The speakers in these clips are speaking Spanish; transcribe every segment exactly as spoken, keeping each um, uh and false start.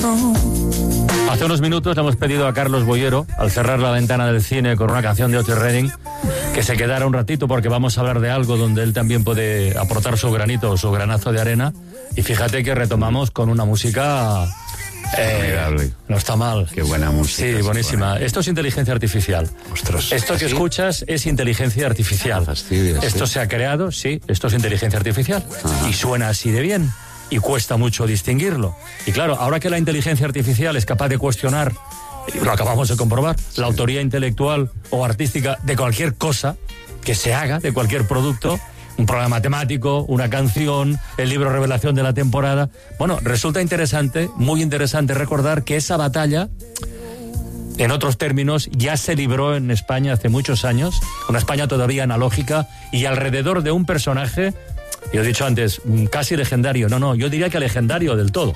Hace unos minutos le hemos pedido a Carlos Boyero, al cerrar la ventana del cine con una canción de Otis Redding, que se quedara un ratito porque vamos a hablar de algo donde él también puede aportar su granito o su granazo de arena. Y fíjate que retomamos con una música... Eh, no está mal. Qué buena música. Sí, buenísima. Buena. Esto es inteligencia artificial. Ostras, esto que ¿así? escuchas es inteligencia artificial. Fastidia, esto sí. se ha creado, sí, esto es inteligencia artificial. Ajá. Y suena así de bien. Y cuesta mucho distinguirlo. Y claro, ahora que la inteligencia artificial es capaz de cuestionar, lo acabamos de comprobar, sí. la autoría intelectual o artística de cualquier cosa que se haga, de cualquier producto, un programa matemático, una canción, el libro revelación de la temporada. Bueno, resulta interesante, muy interesante recordar que esa batalla, en otros términos, ya se libró en España hace muchos años, una España todavía analógica y alrededor de un personaje, yo he dicho antes, casi legendario, no, no, yo diría que legendario del todo.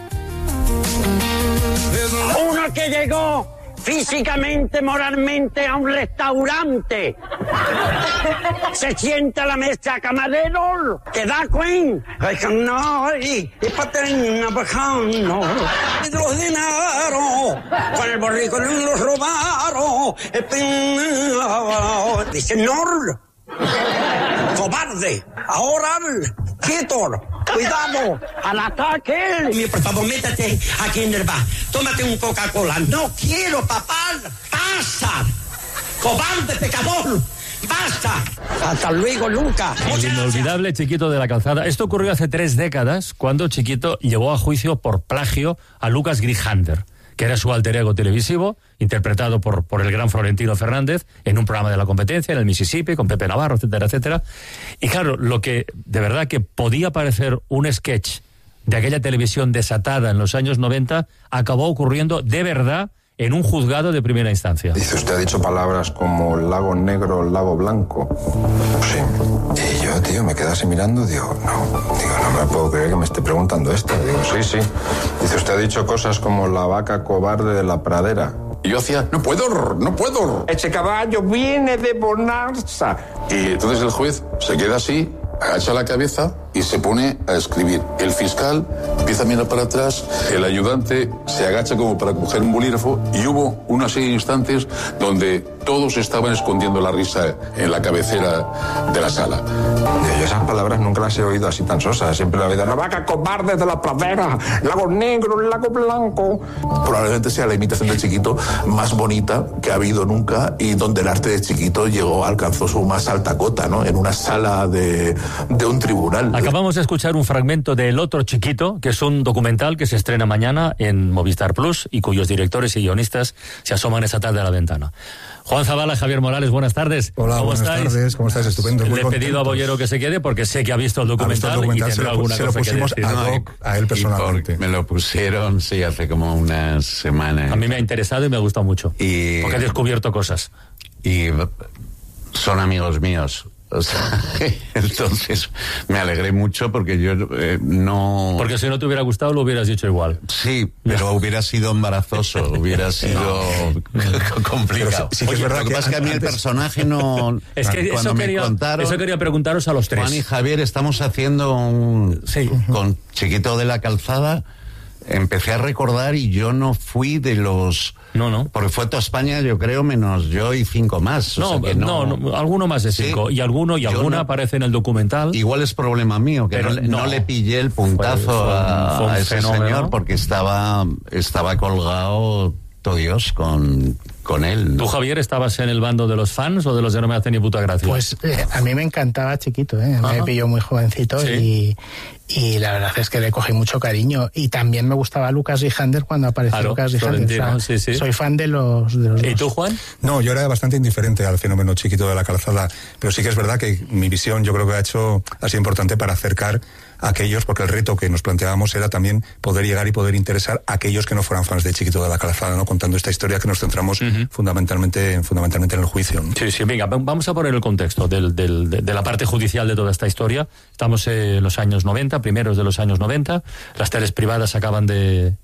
Uno que llegó físicamente, moralmente a un restaurante, se sienta a la mesa camarero, te da cuenta, no, y paterna bajando, los dineros, con el borrico los robaron, dice, no, cobarde, ahora, quieto, cuidado, al ataque. Por favor, métate aquí en el bar, tómate un Coca-Cola. No quiero, papá, pasa, cobarde, pecador. ¡Basta! ¡Hasta luego, Luca! El inolvidable Chiquito de la Calzada. Esto ocurrió hace tres décadas, cuando Chiquito llevó a juicio por plagio a Lucas Grijander, que era su alter ego televisivo, interpretado por, por el gran Florentino Fernández, en un programa de la competencia, en el Mississippi, con Pepe Navarro, etcétera, etcétera. Y claro, lo que de verdad que podía parecer un sketch de aquella televisión desatada en los años noventa, acabó ocurriendo de verdad en un juzgado de primera instancia. Dice, usted ha dicho palabras como lago negro, lago blanco. Sí. Y yo, tío, me quedé así mirando, digo, no, digo, no me puedo creer que me esté preguntando esto. Digo, sí, sí. Dice, usted ha dicho cosas como la vaca cobarde de la pradera. Y yo hacía, no puedo, no puedo. Ese caballo viene de Bonanza. Y entonces el juez se queda así, agacha la cabeza y se pone a escribir. El fiscal empieza a mirar para atrás, el ayudante se agacha como para coger un bolígrafo y hubo una serie de instantes donde todos estaban escondiendo la risa en la cabecera de la sala. Yo esas palabras nunca las he oído así tan sosas. Siempre la vida... La vaca cobarde de la pradera, lago negro, lago blanco. Probablemente sea la imitación de Chiquito más bonita que ha habido nunca y donde el arte de Chiquito llegó, alcanzó su más alta cota, ¿no? En una sala de, de un tribunal. Acabamos de escuchar un fragmento de El otro Chiquito, que es un documental que se estrena mañana en Movistar Plus y cuyos directores y guionistas se asoman esa tarde a la ventana. Juan Zabala, Javier Morales, buenas tardes. Hola, ¿Cómo buenas estáis? tardes, ¿cómo estáis? Estupendo. Le he pedido a Boyero que se quede porque sé que ha visto el documental, el documental y tendrá se lo, alguna se cosa lo pusimos que decir. ad hoc a él personalmente. Me lo pusieron, sí, hace como unas semanas. A mí me ha interesado y me ha gustado mucho. Y, porque he descubierto cosas. Y son amigos míos. O sea, entonces me alegré mucho porque yo eh, no... Porque si no te hubiera gustado lo hubieras dicho igual. Sí, pero hubiera sido embarazoso, hubiera sido complicado. Sí, sí que es verdad lo que, que pasa es que a mí el personaje no... Es que cuando eso me quería, contaron, eso quería preguntaros a los tres. Juan y Javier, estamos haciendo un... Sí. Con Chiquito de la Calzada, empecé a recordar y yo no fui de los... No, no. Porque fue toda España, yo creo, menos yo y cinco más. No, o sea que no, no, no, alguno más de cinco. Sí. Y alguno y Yo alguna no. aparece en el documental. Igual es problema mío, que Pero no, no. no le pillé el puntazo Fue- fue un- a, fue un a ese fenómeno. señor porque estaba, estaba colgado todo Dios con, con él, ¿no? ¿Tú, Javier, estabas en el bando de los fans o de los de no me hace ni puta gracia? Pues eh, a mí me encantaba Chiquito, ¿eh? Ajá. Me pilló muy jovencito. Sí. y, y la verdad es que le cogí mucho cariño. Y también me gustaba Lucas Grijander cuando apareció Claro, Lucas Grijander. Florentino, sí, sí. Soy fan de los, de los ¿Y dos. tú, Juan? No, yo era bastante indiferente al fenómeno Chiquito de la Calzada, pero sí que es verdad que mi visión yo creo que ha hecho, ha sido importante para acercar a aquellos, porque el reto que nos planteábamos era también poder llegar y poder interesar a aquellos que no fueran fans de Chiquito de la Calzada, ¿no? Contando esta historia que nos centramos Ujú. fundamentalmente, fundamentalmente en el juicio, ¿no? Sí, sí, venga, vamos a poner el contexto del, del, de, de la parte judicial de toda esta historia. Estamos en los años noventa, primeros de los años noventa. Las teles privadas acaban de, de irrumpir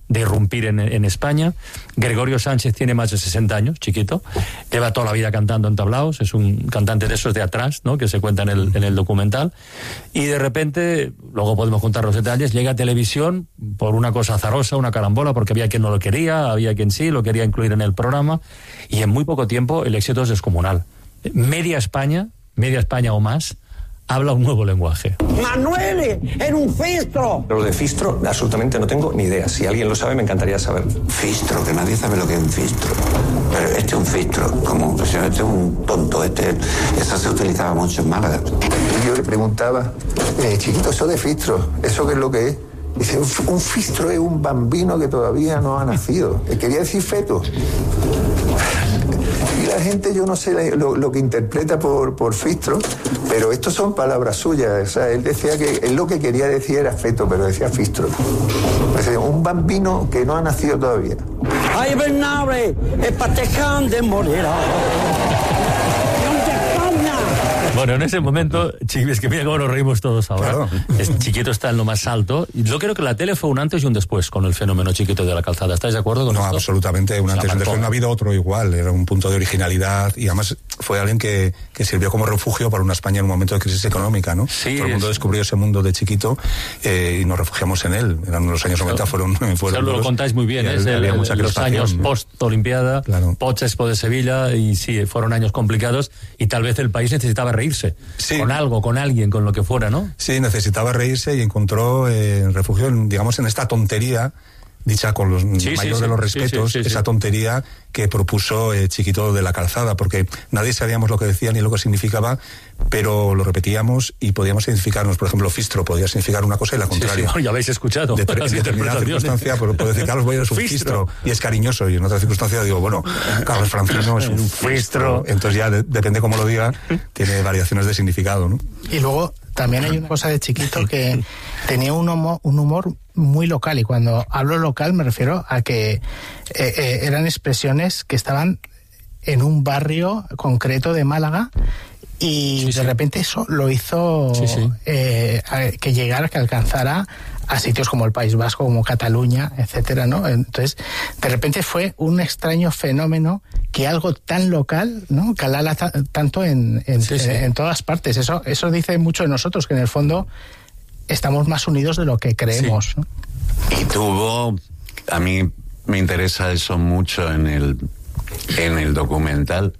irrumpir en, en España. Gregorio Sánchez tiene más de sesenta años, chiquito, lleva toda la vida cantando en tablaos, es un cantante de esos de atrás, ¿no?, que se cuenta en el, en el documental, y de repente, luego podemos contar los detalles, llega a televisión por una cosa azarosa, una carambola, porque había quien no lo quería, había quien sí, lo quería incluir en el programa, y en muy poco tiempo el éxito es descomunal. Media España, media España o más, habla un nuevo lenguaje. Manuel, era un fistro. Lo de fistro, absolutamente no tengo ni idea. Si alguien lo sabe, me encantaría saber. Fistro, que nadie sabe lo que es un fistro. Pero este es un fistro, como, o sea, este es un tonto. Este, eso se utilizaba mucho en Málaga. Yo le preguntaba, eh, chiquito, eso de fistro, ¿eso qué es lo que es? Dice, un fistro es un bambino que todavía no ha nacido. Quería decir feto. Y la gente, yo no sé lo, lo que interpreta por, por fistro, pero estos son palabras suyas. O sea, él decía que él lo que quería decir era feto, pero decía fistro. O sea, un bambino que no ha nacido todavía. Ay, Bernabe, es patecán de Morera. Bueno, en ese momento, es que mira cómo nos reímos todos ahora. Claro. Es, Chiquito está en lo más alto. Yo creo que la tele fue un antes y un después con el fenómeno Chiquito de la Calzada. ¿Estáis de acuerdo con no, esto? No, absolutamente. Un antes y un después. No ha habido otro igual. Era un punto de originalidad y además fue alguien que, que sirvió como refugio para una España en un momento de crisis económica, ¿no? Sí, todo el mundo es... descubrió ese mundo de Chiquito eh, y nos refugiamos en él. Eran los años noventa, fueron... fueron lo contáis muy bien, ¿eh? Había, había mucha los años ¿no? post-Olimpiada, claro. post-Expo de Sevilla, y sí, fueron años complicados y tal vez el país necesitaba reírse. Sí. Con algo, con alguien, con lo que fuera, ¿no? Sí, necesitaba reírse y encontró eh, refugio, en, digamos, en esta tontería, dicha con los sí, mayor sí, de los sí, respetos, sí, sí, sí, esa sí. tontería que propuso eh, Chiquito de la Calzada, porque nadie sabíamos lo que decía ni lo que significaba, pero lo repetíamos y podíamos identificarnos. Por ejemplo, fistro podía significar una cosa y la contraria. Sí, sí, ya habéis escuchado. De en determinada circunstancia, pero puedo decir, Carlos Boyer es un fistro. fistro y es cariñoso, y en otra circunstancia digo, bueno, Carlos Francino es un fistro. Entonces ya de, depende cómo lo diga, tiene variaciones de significado, ¿no? Y luego también hay una cosa de Chiquito que tenía un humor, un humor muy local, y cuando hablo local me refiero a que eh, eh, eran expresiones que estaban en un barrio concreto de Málaga y sí, de sí. repente eso lo hizo sí, sí. Eh, que llegara, que alcanzara a sitios como el País Vasco, como Cataluña, etcétera, ¿no? Entonces, de repente fue un extraño fenómeno que algo tan local, ¿no?, calara ta- tanto en, en, sí, sí. en, en todas partes. Eso, eso dice mucho de nosotros, que en el fondo estamos más unidos de lo que creemos, sí. ¿no? Y tuvo, a mí me interesa eso mucho en el, en el documental,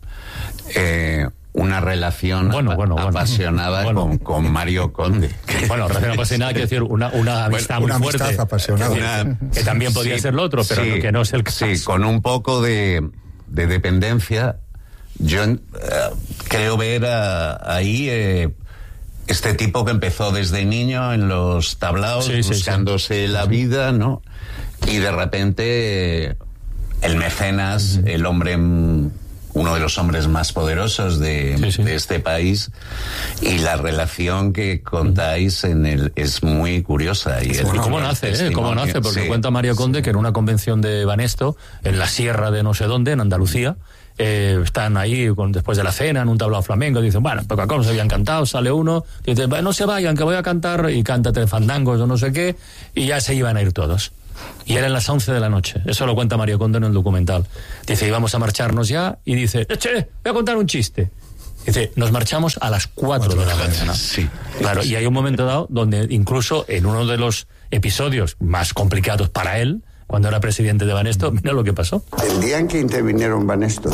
eh, una relación bueno, bueno, bueno. apasionada bueno. Con, con Mario Conde. Bueno, relación apasionada quiere decir una, una amistad bueno, muy una fuerte. Amistad apasionada. Una, que también podía sí, ser lo otro, pero sí, que no es el caso. Sí, con un poco de, de dependencia. Yo uh, creo ver uh, ahí eh, este tipo que empezó desde niño en los tablaos, sí, buscándose sí, sí. la vida, ¿no? Y de repente eh, el mecenas, uh-huh. el hombre... M- uno de los hombres más poderosos de, sí, sí. de este país, y la relación que contáis en el es muy curiosa. Y el, bueno, ¿cómo nace? Eh? ¿Cómo nace? Porque sí. cuenta Mario Conde que en una convención de Banesto, en la sierra de no sé dónde, en Andalucía, eh, están ahí con, después de la cena en un tablao flamenco, dicen, bueno, Coca-Cola se habían cantado, sale uno, dice, no se vayan, que voy a cantar, y cántate fandangos o no sé qué, y ya se iban a ir todos. Y eran las once de la noche. Eso lo cuenta Mario Conde en el documental. Dice, íbamos a marcharnos ya, y dice, che, voy a contar un chiste. Dice, nos marchamos a las cuatro de la mañana. Sí. Claro, y hay un momento dado donde incluso en uno de los episodios más complicados para él, cuando era presidente de Banesto, mira lo que pasó. El día en que intervinieron Banesto,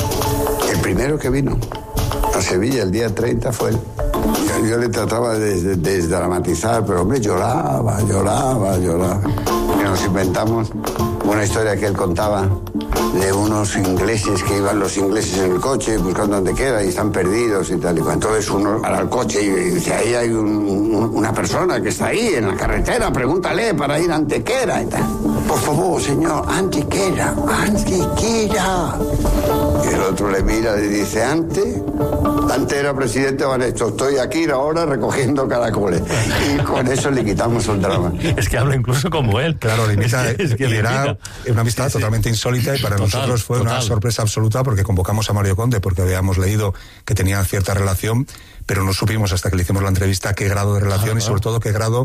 el primero que vino a Sevilla, el día treinta, fue él. Yo, yo le trataba de, de, de dramatizar, pero hombre, lloraba, lloraba, lloraba. Y nos inventamos una historia que él contaba de unos ingleses que iban los ingleses en el coche buscando donde queda y están perdidos y tal. Y entonces uno para el coche y dice, ahí hay un, un, una persona que está ahí en la carretera, pregúntale para ir a Antequera y tal. Por favor, señor, Antequera, Antequera. Y el otro le mira y dice, ante, ante era presidente de Banesto, estoy aquí ahora recogiendo caracoles. Y con eso le quitamos el drama. Es que habla incluso como él. Claro, le imita, es que y era una amistad sí, sí. totalmente insólita, y para total, nosotros fue total. una sorpresa absoluta, porque convocamos a Mario Conde porque habíamos leído que tenía cierta relación, pero no supimos hasta que le hicimos la entrevista qué grado de relación, ah, y sobre todo qué grado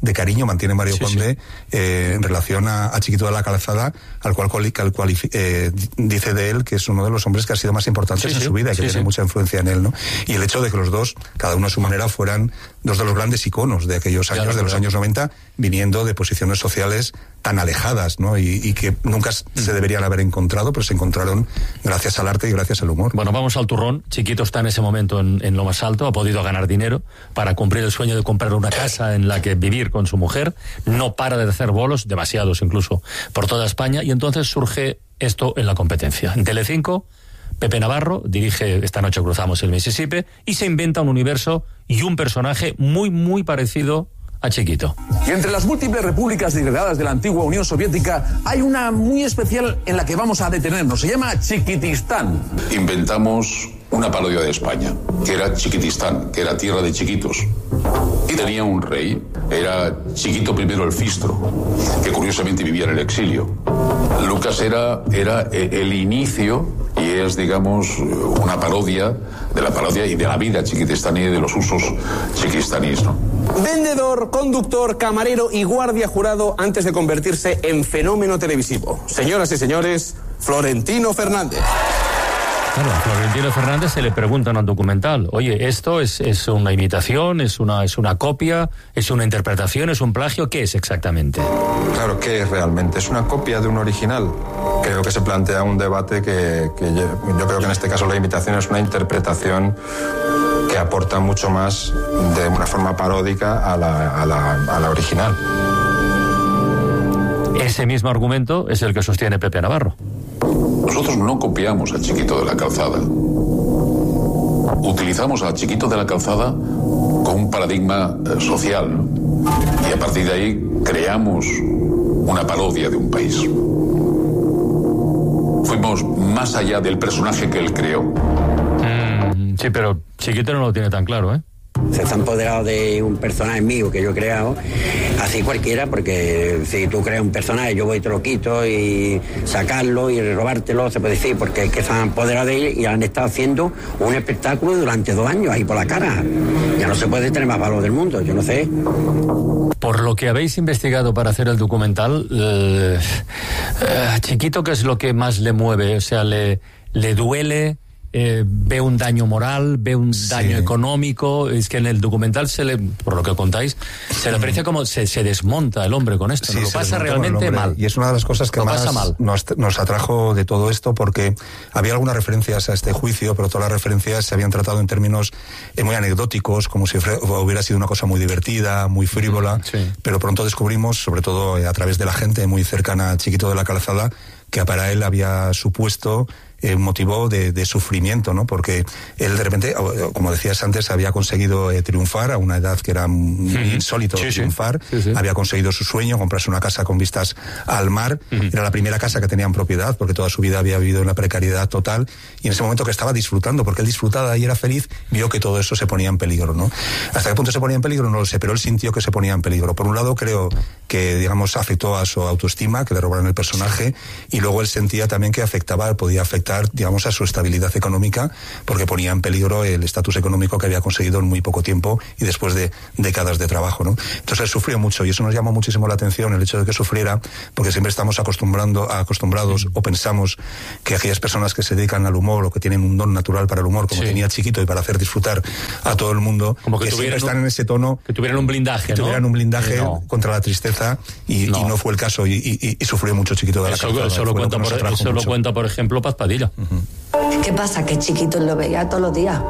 de cariño mantiene Mario sí, Conde sí. Eh, en relación a, a Chiquito de la Calzada, al cual, al cual eh, dice de él que es uno de los hombres que ha sido más importantes sí, en sí. su vida y que sí, tiene sí. mucha influencia en él, ¿no? Y el hecho de que los dos, cada uno a su manera, fueran dos de los grandes iconos de aquellos años, claro, de los claro. años noventa, viniendo de posiciones sociales tan alejadas, ¿no? Y, y que nunca mm. se deberían haber encontrado, pero se encontraron gracias al arte y gracias al humor. Bueno, vamos al turrón. Chiquito está en ese momento en, en lo más alto, ha podido ganar dinero para cumplir el sueño de comprar una casa en la que vivir con su mujer, no para de hacer bolos, demasiados incluso, por toda España, y entonces surge esto en la competencia. En Telecinco, Pepe Navarro dirige Esta noche cruzamos el Mississippi y se inventa un universo y un personaje muy, muy parecido a Chiquito. Y entre las múltiples repúblicas degradadas de la antigua Unión Soviética hay una muy especial en la que vamos a detenernos. Se llama Chiquitistán. Inventamos una parodia de España, que era Chiquitistán, que era tierra de chiquitos. Y tenía un rey, era Chiquito primero el Fistro, que curiosamente vivía en el exilio. Lucas era, era el inicio y es, digamos, una parodia de la parodia y de la vida chiquitistaní y de los usos chiquistanís, ¿no? Vendedor, conductor, camarero y guardia jurado antes de convertirse en fenómeno televisivo. Señoras y señores, Florentino Fernández. Claro, a Florentino Fernández se le pregunta en un documental, oye, ¿esto es, es una imitación, es una, es una copia, es una interpretación, es un plagio? ¿Qué es exactamente? Claro, ¿qué es realmente? ¿Es una copia de un original? Creo que se plantea un debate que, que yo, yo creo que en este caso la imitación es una interpretación que aporta mucho más de una forma paródica a la, a la, a la original. Ese mismo argumento es el que sostiene Pepe Navarro. Nosotros no copiamos a Chiquito de la Calzada. Utilizamos a Chiquito de la Calzada como un paradigma eh, social. Y a partir de ahí creamos una parodia de un país. Fuimos más allá del personaje que él creó. Mm, sí, pero Chiquito no lo tiene tan claro, ¿eh? Se está empoderado de un personaje mío que yo he creado, así cualquiera, porque si tú creas un personaje, yo voy y te lo quito y sacarlo y robártelo, se puede decir, porque es que se han empoderado de él y han estado haciendo un espectáculo durante dos años ahí por la cara. Ya no se puede tener más valor del mundo, yo no sé. Por lo que habéis investigado para hacer el documental, eh, eh, Chiquito, ¿qué es lo que más le mueve? O sea, ¿le, le duele? Eh, ve un daño moral, ve un sí. daño económico. Es que en el documental se le, por lo que contáis, se le aprecia como se, se desmonta el hombre con esto, sí, ¿no? Lo pasa realmente mal. Y es una de las cosas que lo más nos, nos atrajo de todo esto, porque había algunas referencias a este juicio, pero todas las referencias se habían tratado en términos eh, muy anecdóticos, como si hubiera sido una cosa muy divertida, muy frívola, sí. Pero pronto descubrimos, sobre todo eh, a través de la gente muy cercana a Chiquito de la Calzada, que para él había supuesto un motivo de, de sufrimiento, ¿no? Porque él de repente, como decías antes, había conseguido eh, triunfar a una edad que era muy uh-huh. insólito sí, triunfar, sí. Sí, sí. Había conseguido su sueño, comprarse una casa con vistas al mar, uh-huh. Era la primera casa que tenía en propiedad, porque toda su vida había vivido en la precariedad total, y en ese momento que estaba disfrutando, porque él disfrutaba y era feliz, vio que todo eso se ponía en peligro, ¿no? ¿Hasta qué punto se ponía en peligro? No lo sé, pero él sintió que se ponía en peligro. Por un lado, creo que, digamos, afectó a su autoestima, que le robaron el personaje, sí. Y luego él sentía también que afectaba, podía afectar, digamos, a su estabilidad económica, porque ponía en peligro el estatus económico que había conseguido en muy poco tiempo y después de décadas de trabajo, ¿no? Entonces él sufrió mucho y eso nos llamó muchísimo la atención, el hecho de que sufriera, porque siempre estamos acostumbrando, acostumbrados sí. o pensamos que aquellas personas que se dedican al humor o que tienen un don natural para el humor, como sí. tenía Chiquito, y para hacer disfrutar a todo el mundo, como que, que siempre están un, en ese tono, que tuvieran un blindaje, que ¿no? tuvieran un blindaje no. contra la tristeza y no, y no fue el caso y, y, y sufrió mucho Chiquito de la Calzada. Eso, lo, cuenta por, eso lo cuenta, por ejemplo, Paz Padilla. Uh-huh. ¿Qué pasa? Que Chiquito lo veía todos los días.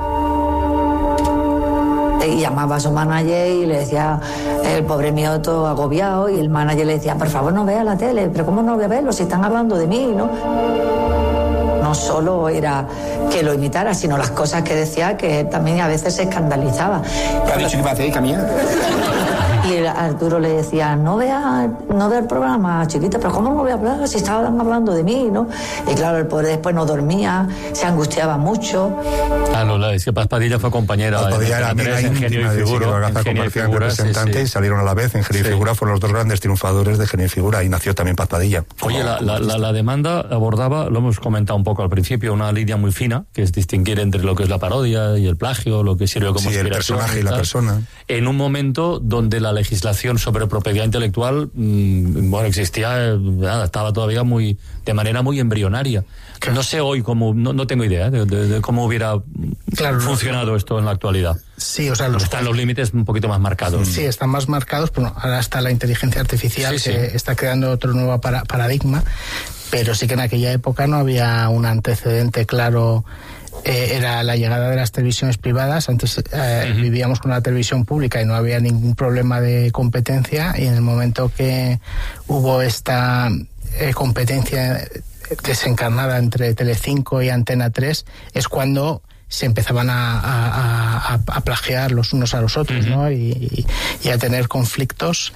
Y llamaba a su manager y le decía, el pobre mío todo agobiado, y el manager le decía, por favor no vea la tele. Pero ¿cómo no voy a verlo si están hablando de mí, no? No solo era que lo imitara, sino las cosas que decía, que también a veces se escandalizaba. ¿Qué ha dicho que iba a hacer, hija mía? Y Arturo le decía, no vea, no vea el programa, Chiquito, pero ¿cómo no voy a hablar si estaban hablando de mí, no? Y claro, el pobre después no dormía, se angustiaba mucho. Ah, no, es que Paz Padilla fue compañera Paz Padilla era amiga en Genio y Figura. En representante, sí, sí. Y salieron a la vez. En Genio sí. y Figura fueron los dos grandes triunfadores de Genio y Figura, y nació también Paz Padilla. Oye, la, la, la, la demanda abordaba, lo hemos comentado un poco al principio, una línea muy fina, que es distinguir entre lo que es la parodia y el plagio, lo que sirve como sí, inspiración. El personaje y, y la persona. En un momento donde la legislación sobre propiedad intelectual, mmm, bueno, existía, nada, estaba todavía muy, de manera muy embrionaria. No sé hoy cómo, no, no tengo idea de, de, de cómo hubiera claro, funcionado no, esto en la actualidad. Sí, o sea, los están los límites un poquito más marcados. Sí, están más marcados, pero ahora está la inteligencia artificial sí, que sí. está creando otro nuevo para, paradigma, pero sí que en aquella época no había un antecedente claro. Eh, era la llegada de las televisiones privadas. Antes eh, uh-huh. vivíamos con la televisión pública y no había ningún problema de competencia, y en el momento que hubo esta eh, competencia desencarnada entre Telecinco y Antena tres es cuando se empezaban a, a, a, a plagiar los unos a los otros, uh-huh. ¿no? Y, y a tener conflictos.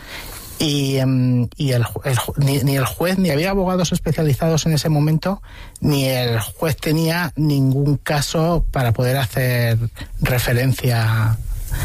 Y, um, y el, el, ni, ni el juez, ni había abogados especializados en ese momento, ni el juez tenía ningún caso para poder hacer referencia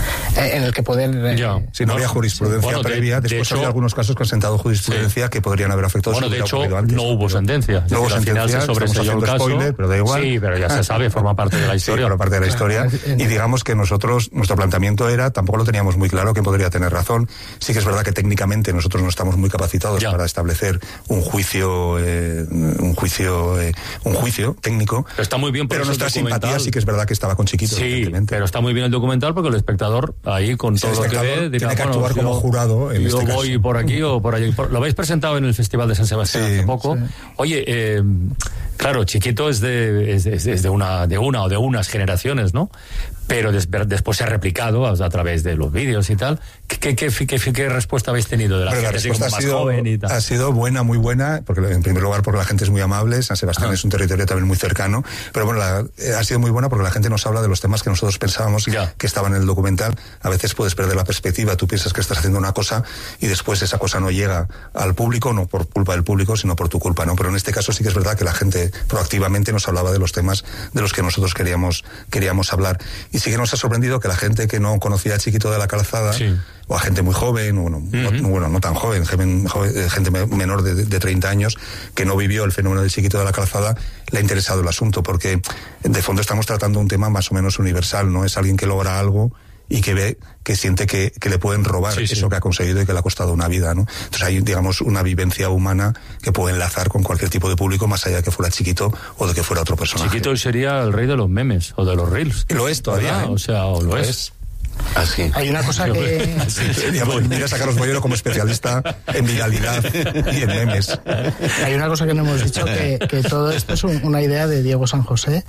en el que poder... Ya. Eh, si no había jurisprudencia bueno, previa, de, después de hecho, había algunos casos que han sentado jurisprudencia sí. que podrían haber afectado... Bueno, de hecho, no hubo sentencia. No hubo sentencia, al final se sobreseyó el caso. Spoiler, pero da igual. Sí, pero ya se sabe, forma parte de la historia. Sí, forma parte de la historia. Y digamos que nosotros, nuestro planteamiento era, tampoco lo teníamos muy claro, que podría tener razón. Sí que es verdad que técnicamente nosotros no estamos muy capacitados ya. para establecer un juicio, eh, un juicio, eh, un juicio técnico. Pero está muy bien, pero nuestra simpatía sí que es verdad que estaba con Chiquito. Sí, pero está muy bien el documental porque el espectador ahí con todo lo que ve dirá, tiene que actuar bueno, como yo, jurado en yo este voy caso. por aquí o por allí. Lo habéis presentado en el Festival de San Sebastián sí, hace poco. Sí. Oye, eh, claro, Chiquito es de, es, es, es de una de una o de unas generaciones, ¿no? Pero des, después se ha replicado a, a través de los vídeos y tal. ¿Qué, qué, qué, qué, qué respuesta habéis tenido de la Pero gente? La respuesta así ha, sido, joven y tal? ha sido buena, muy buena, porque en primer lugar porque la gente es muy amable, San Sebastián ah. es un territorio también muy cercano, pero bueno, la, ha sido muy buena porque la gente nos habla de los temas que nosotros pensábamos ya. que estaban en el documental. A veces puedes perder la perspectiva, tú piensas que estás haciendo una cosa y después esa cosa no llega al público, no por culpa del público, sino por tu culpa, ¿no? Pero en este caso sí que es verdad que la gente proactivamente nos hablaba de los temas de los que nosotros queríamos, queríamos hablar. Y sí que nos ha sorprendido que la gente que no conocía a Chiquito de la Calzada, sí. o a gente muy joven, bueno, uh-huh. no, bueno, no tan joven, joven, gente menor de, de treinta años, que no vivió el fenómeno del Chiquito de la Calzada, le ha interesado el asunto, porque de fondo estamos tratando un tema más o menos universal, ¿no? Es alguien que logra algo y que ve, que siente que, que le pueden robar sí, eso sí. que ha conseguido y que le ha costado una vida, ¿no? Entonces hay, digamos, una vivencia humana que puede enlazar con cualquier tipo de público, más allá de que fuera Chiquito o de que fuera otro personaje. Chiquito sería el rey de los memes o de los reels. Y lo es todavía, ¿eh? O sea, o lo, lo es. es. Así. Hay una cosa que... Mira a Carlos Bollero como especialista en viralidad y en memes. Hay una cosa que no hemos dicho, que, que todo esto es un, una idea de Diego San José,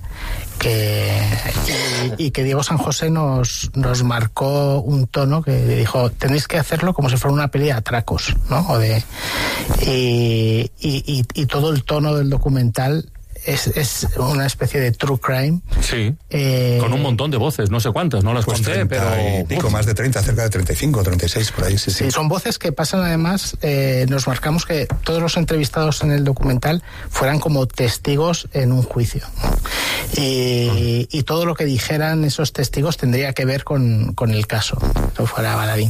que y, y que Diego San José nos, nos marcó un tono que dijo, tenéis que hacerlo como si fuera una peli de atracos, ¿no? O de, y, y, y, y todo el tono del documental Es, es una especie de true crime. Sí. Eh, con un montón de voces, no sé cuántas, no las pues conté, pero. Y pico, más de treinta, cerca de treinta y cinco, treinta y seis, por ahí, sí, sí. Sí, son voces que pasan además, eh, nos marcamos que todos los entrevistados en el documental fueran como testigos en un juicio. Y, y todo lo que dijeran esos testigos tendría que ver con, con el caso, que fuera baladín.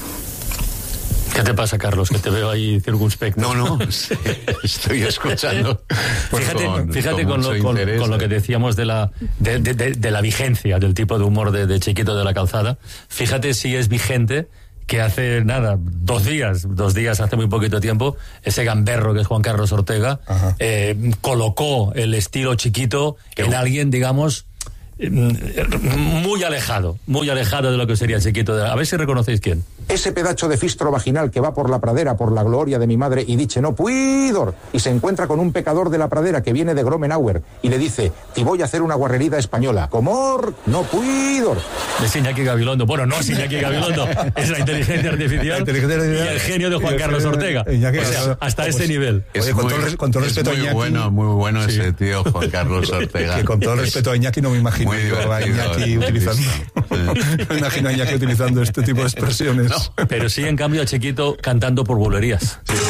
¿Qué te pasa, Carlos? Que te veo ahí circunspecto. No, no, sí, estoy escuchando. Fíjate, con, fíjate con, con, lo, con, con lo que decíamos de la, de, de, de, de la vigencia del tipo de humor de, de Chiquito de la Calzada. Fíjate si es vigente que hace nada, dos días, dos días hace muy poquito tiempo, ese gamberro que es Juan Carlos Ortega, eh, colocó el estilo Chiquito en alguien, digamos, muy alejado, muy alejado de lo que sería Chiquito. De... A ver si reconocéis quién. Ese pedacho de fistro vaginal que va por la pradera, por la gloria de mi madre, y dice no puidor, y se encuentra con un pecador de la pradera que viene de Gromenauer, y le dice, te voy a hacer una guarrerida española, comor, no puidor. Es Iñaki Gabilondo. Bueno, no es Iñaki Gabilondo, es la inteligencia artificial, la inteligencia artificial y el genio de Juan Carlos Ortega. Iñaki, o sea, hasta pues, ese nivel. Es Oye, con, muy, todo, con todo el respeto a Iñaki. Bueno, muy bueno sí. ese tío, Juan Carlos Ortega. Que con todo el respeto a Iñaki no me imagino a Iñaki utilizando, sí. me imagino a Iñaki utilizando este tipo de expresiones. No, pero sí, en cambio, a Chiquito cantando por bulerías. Sí.